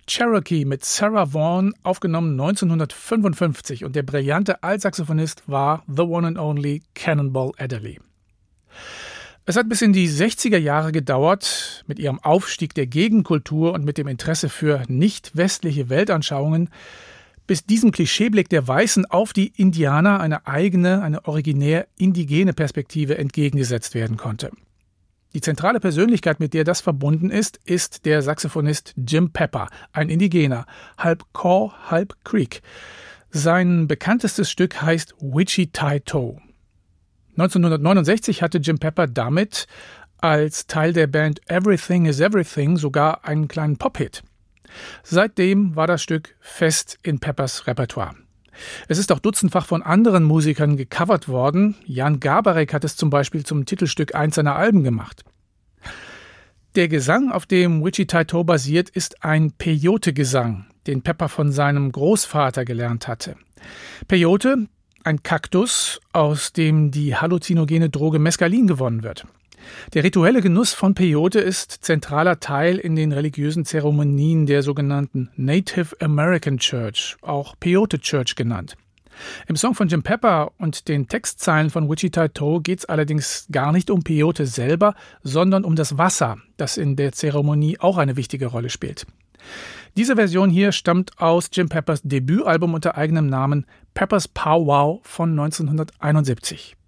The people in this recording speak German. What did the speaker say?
Cherokee mit Sarah Vaughan, aufgenommen 1955, und der brillante Altsaxophonist war the one and only Cannonball Adderley. Es hat bis in die 60er Jahre gedauert, mit ihrem Aufstieg der Gegenkultur und mit dem Interesse für nicht-westliche Weltanschauungen, bis diesem Klischeeblick der Weißen auf die Indianer eine eigene, eine originär indigene Perspektive entgegengesetzt werden konnte. Die zentrale Persönlichkeit, mit der das verbunden ist der Saxophonist Jim Pepper, ein Indigener, halb Kaw, halb Creek. Sein bekanntestes Stück heißt Wichita-Toe. 1969 hatte Jim Pepper damit als Teil der Band Everything is Everything sogar einen kleinen Pop-Hit. Seitdem war das Stück fest in Peppers Repertoire. Es ist auch dutzendfach von anderen Musikern gecovert worden. Jan Garbarek hat es zum Beispiel zum Titelstück eins seiner Alben gemacht. Der Gesang, auf dem Wichita-Toe basiert, ist ein Peyote-Gesang, den Pepper von seinem Großvater gelernt hatte. Peyote, ein Kaktus, aus dem die halluzinogene Droge Mescalin gewonnen wird. Der rituelle Genuss von Peyote ist zentraler Teil in den religiösen Zeremonien der sogenannten Native American Church, auch Peyote Church genannt. Im Song von Jim Pepper und den Textzeilen von Wichita-Toe geht es allerdings gar nicht um Peyote selber, sondern um das Wasser, das in der Zeremonie auch eine wichtige Rolle spielt. Diese Version hier stammt aus Jim Peppers Debütalbum unter eigenem Namen Pepper's Pow Wow von 1971.